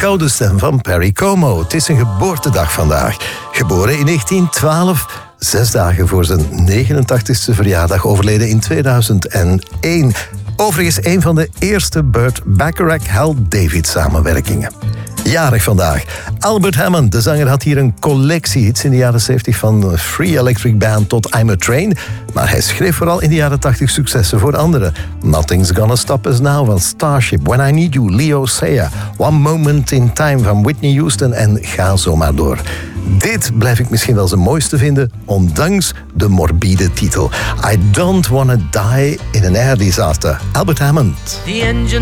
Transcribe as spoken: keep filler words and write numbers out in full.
gouden stem van Perry Como. Het is zijn geboortedag vandaag. Geboren in negentien twaalf, zes dagen voor zijn negenentachtigste verjaardag, overleden in tweeduizend één. Overigens een van de eerste Burt Bacharach-Hal David samenwerkingen. Jarig vandaag. Albert Hammond, de zanger, had hier een collectie hits in de jaren zeventig, van Free Electric Band tot I'm a Train. Maar hij schreef vooral in de jaren tachtig successen voor anderen. Nothing's Gonna Stop Us Now van Starship, When I Need You, Leo Sayer, One Moment in Time van Whitney Houston en ga zo maar door. Dit blijf ik misschien wel zijn mooiste vinden, ondanks de morbide titel. I Don't Wanna Die in an Air Disaster. Albert Hammond. The engine